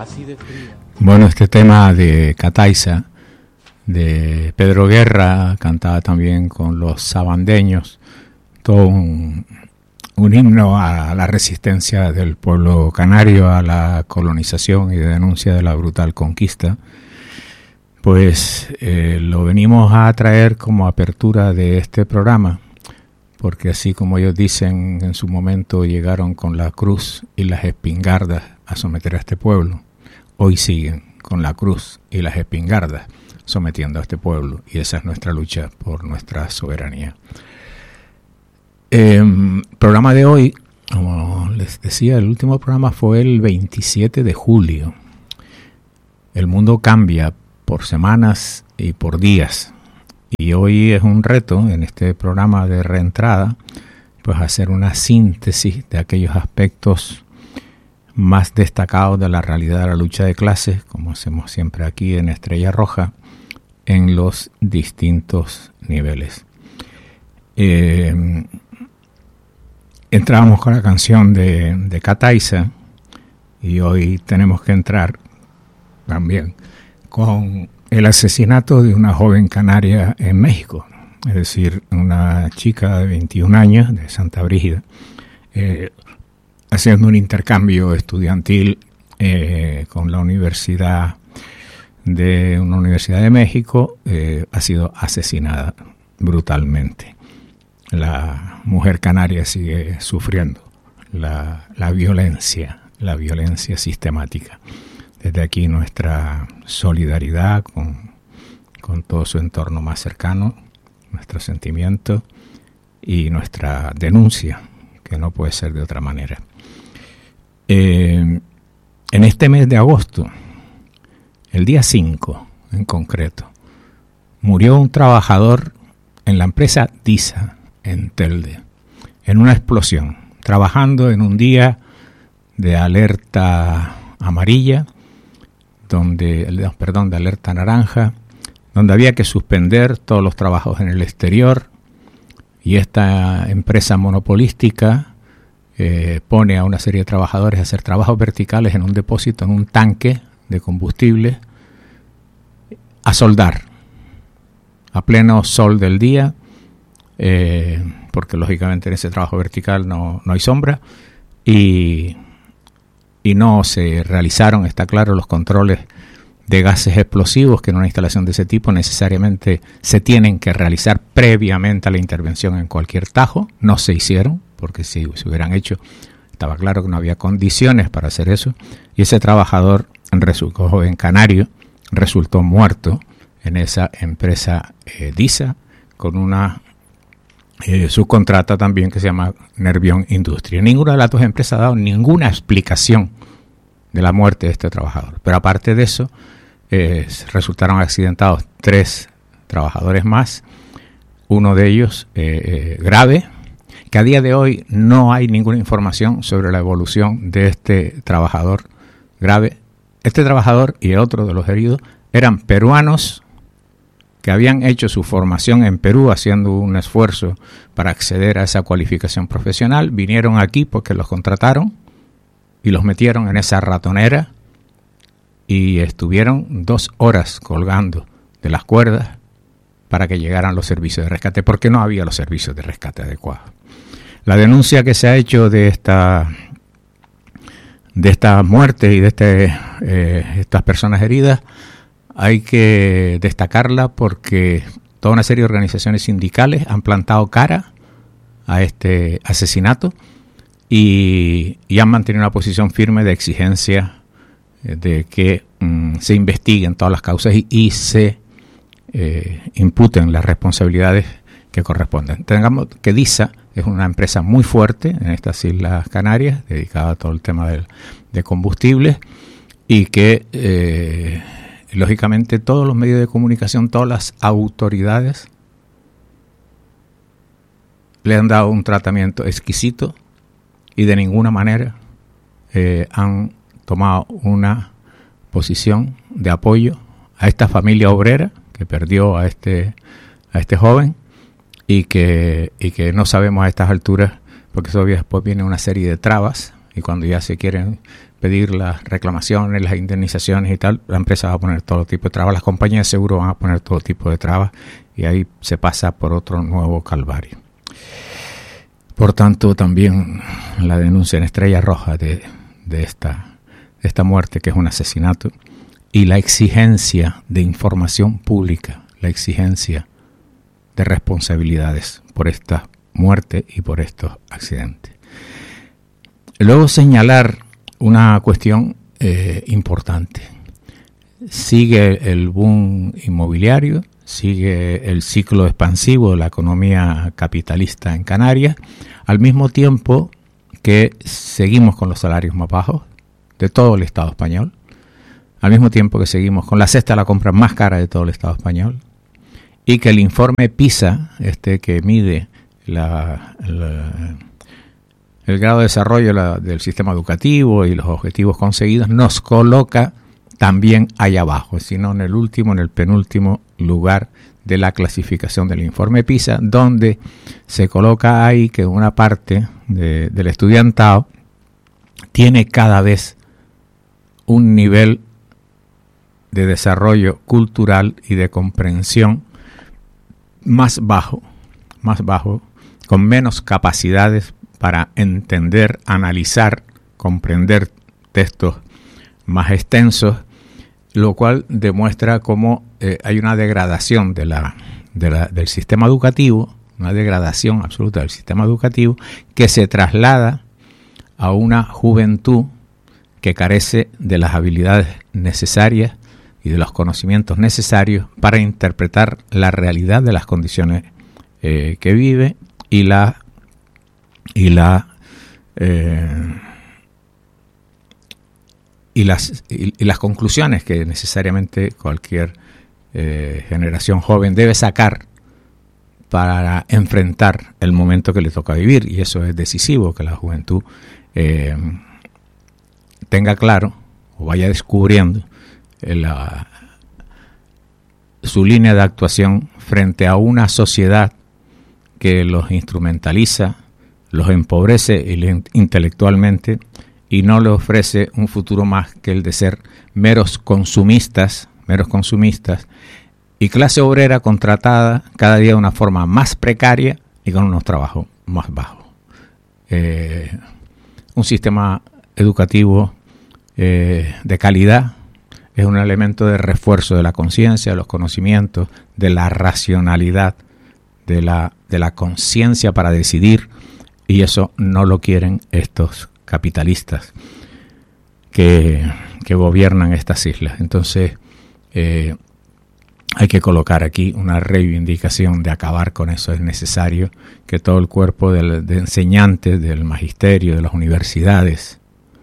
Bueno, este tema de Cataiza, de Pedro Guerra, cantaba también con los sabandeños, todo un himno a la resistencia del pueblo canario a la colonización y de denuncia de la brutal conquista. Pues lo venimos a traer como apertura de este programa, porque así como ellos dicen, en su momento llegaron con la cruz y las espingardas a someter a este pueblo, hoy siguen con la cruz y las espingardas sometiendo a este pueblo, y esa es nuestra lucha por nuestra soberanía. Programa de hoy, como les decía, el último programa fue el 27 de julio. El mundo cambia por semanas y por días, y hoy es un reto en este programa de reentrada, pues hacer una síntesis de aquellos aspectos más destacados de la realidad de la lucha de clases, como hacemos siempre aquí en Estrella Roja, en los distintos niveles. Entrábamos con la canción de Cataiza, y hoy tenemos que entrar también con el asesinato de una joven canaria en México, es decir, una chica de 21 años de Santa Brígida, haciendo un intercambio estudiantil con una universidad de México, ha sido asesinada brutalmente. La mujer canaria sigue sufriendo la violencia sistemática. Desde aquí nuestra solidaridad con todo su entorno más cercano, nuestro sentimiento y nuestra denuncia, que no puede ser de otra manera. En este mes de agosto, el día 5 en concreto, murió un trabajador en la empresa DISA en Telde, en una explosión, trabajando en un día de alerta amarilla, de alerta naranja, donde había que suspender todos los trabajos en el exterior, y esta empresa monopolística pone a una serie de trabajadores a hacer trabajos verticales en un depósito, en un tanque de combustible, a soldar a pleno sol del día, porque lógicamente en ese trabajo vertical no hay sombra, y no se realizaron, está claro, los controles de gases explosivos, que en una instalación de ese tipo necesariamente se tienen que realizar previamente a la intervención en cualquier tajo. No se hicieron, porque si se hubieran hecho, estaba claro que no había condiciones para hacer eso, y ese trabajador, joven canario, resultó muerto en esa empresa DISA, con una subcontrata también que se llama Nervión Industria. Ninguna de las dos empresas ha dado ninguna explicación de la muerte de este trabajador. Pero aparte de eso, resultaron accidentados 3 trabajadores más, uno de ellos grave, que a día de hoy no hay ninguna información sobre la evolución de este trabajador grave. Este trabajador y otro de los heridos eran peruanos que habían hecho su formación en Perú haciendo un esfuerzo para acceder a esa cualificación profesional, vinieron aquí porque los contrataron y los metieron en esa ratonera y estuvieron 2 horas colgando de las cuerdas para que llegaran los servicios de rescate, porque no había los servicios de rescate adecuados. La denuncia que se ha hecho de esta muerte y de estas personas heridas, hay que destacarla porque toda una serie de organizaciones sindicales han plantado cara a este asesinato y han mantenido una posición firme de exigencia de que se investiguen todas las causas y se imputen las responsabilidades que corresponden. Tengamos que DISA es una empresa muy fuerte en estas Islas Canarias, dedicada a todo el tema de combustibles, y que lógicamente todos los medios de comunicación, todas las autoridades le han dado un tratamiento exquisito y de ninguna manera han tomado una posición de apoyo a esta familia obrera que perdió a este joven y que no sabemos a estas alturas, porque todavía después viene una serie de trabas, y cuando ya se quieren pedir las reclamaciones, las indemnizaciones y tal, la empresa va a poner todo tipo de trabas, las compañías de seguro van a poner todo tipo de trabas y ahí se pasa por otro nuevo calvario. Por tanto, también la denuncia en Estrella Roja de esta muerte, que es un asesinato, y la exigencia de información pública, la exigencia de responsabilidades por esta muerte y por estos accidentes. Luego señalar una cuestión importante. Sigue el boom inmobiliario, sigue el ciclo expansivo de la economía capitalista en Canarias, al mismo tiempo que seguimos con los salarios más bajos de todo el Estado español, al mismo tiempo que seguimos con la cesta de la compra más cara de todo el Estado español, y que el informe PISA, que mide el grado de desarrollo del sistema educativo y los objetivos conseguidos, nos coloca también allá abajo, sino en el penúltimo lugar de la clasificación del informe PISA, donde se coloca ahí que una parte del estudiantado tiene cada vez un nivel de desarrollo cultural y de comprensión más bajo, con menos capacidades para entender, analizar, comprender textos más extensos, lo cual demuestra cómo hay una degradación del sistema educativo, una degradación absoluta del sistema educativo que se traslada a una juventud que carece de las habilidades necesarias y de los conocimientos necesarios para interpretar la realidad de las condiciones que vive y las conclusiones que necesariamente cualquier generación joven debe sacar para enfrentar el momento que le toca vivir, y eso es decisivo, que la juventud tenga claro o vaya descubriendo su línea de actuación frente a una sociedad que los instrumentaliza, los empobrece intelectualmente y no le ofrece un futuro más que el de ser meros consumistas y clase obrera contratada cada día de una forma más precaria y con unos trabajos más bajos. Un sistema educativo de calidad es un elemento de refuerzo de la conciencia, de los conocimientos, de la racionalidad, de la conciencia para decidir, y eso no lo quieren estos capitalistas que gobiernan estas islas. Entonces hay que colocar aquí una reivindicación de acabar con eso. Es necesario que todo el cuerpo de enseñantes, del magisterio, de las universidades,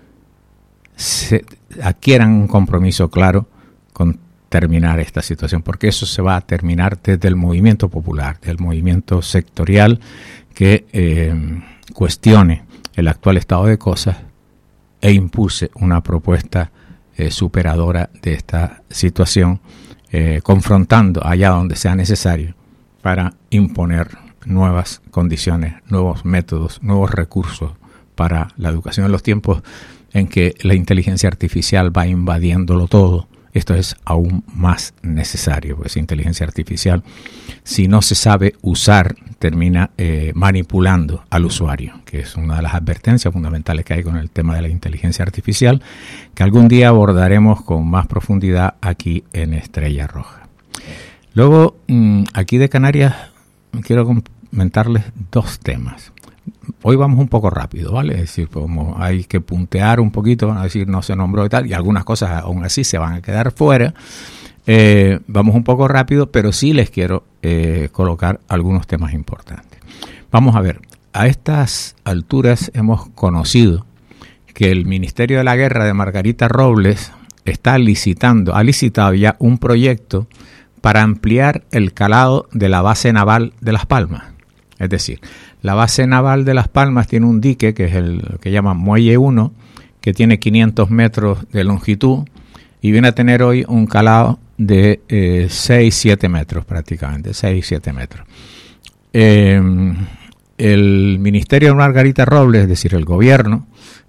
adquieran un compromiso claro con terminar esta situación, porque eso se va a terminar desde el movimiento popular, del movimiento sectorial que cuestione el actual estado de cosas e impulse una propuesta superadora de esta situación, confrontando allá donde sea necesario para imponer nuevas condiciones, nuevos métodos, nuevos recursos para la educación. En los tiempos en que la inteligencia artificial va invadiéndolo todo, esto es aún más necesario, pues inteligencia artificial, si no se sabe usar, termina manipulando al usuario, que es una de las advertencias fundamentales que hay con el tema de la inteligencia artificial, que algún día abordaremos con más profundidad aquí en Estrella Roja. Luego, aquí de Canarias, quiero comentarles dos temas. Hoy vamos un poco rápido, ¿vale? Es decir, como hay que puntear un poquito, van a decir no se nombró y tal, y algunas cosas aún así se van a quedar fuera. Vamos un poco rápido, pero sí les quiero colocar algunos temas importantes. Vamos a ver, a estas alturas hemos conocido que el Ministerio de la Guerra de Margarita Robles ha licitado ya un proyecto para ampliar el calado de la base naval de Las Palmas. Es decir, la base naval de Las Palmas tiene un dique, que es el que llaman Muelle 1, que tiene 500 metros de longitud y viene a tener hoy un calado de 6-7 metros prácticamente, 6-7 metros. El Ministerio de Margarita Robles, es decir, el gobierno,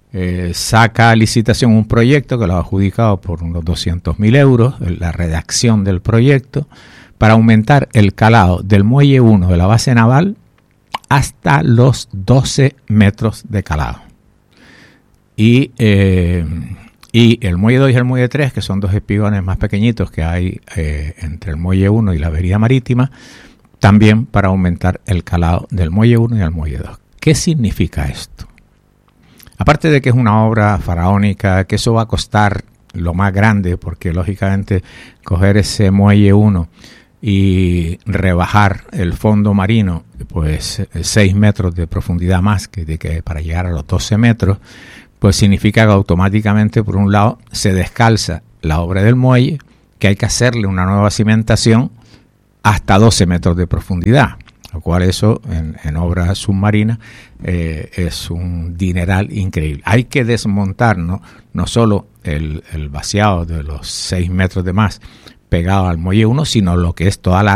saca a licitación un proyecto que lo ha adjudicado por unos 200.000 euros, la redacción del proyecto, para aumentar el calado del muelle 1 de la base naval hasta los 12 metros de calado. Y el muelle 2 y el muelle 3, que son dos espigones más pequeñitos que hay entre el muelle 1 y la vereda marítima, también para aumentar el calado del muelle 1 y el muelle 2. ¿Qué significa esto? Aparte de que es una obra faraónica, que eso va a costar lo más grande, porque lógicamente coger ese muelle 1 y rebajar el fondo marino, pues 6 metros de profundidad más que para llegar a los 12 metros, pues significa que automáticamente, por un lado, se descalza la obra del muelle, que hay que hacerle una nueva cimentación hasta 12 metros de profundidad, lo cual eso en obra submarina es un dineral increíble. Hay que desmontar no solo el vaciado de los 6 metros de más pegado al muelle 1, sino lo que es toda la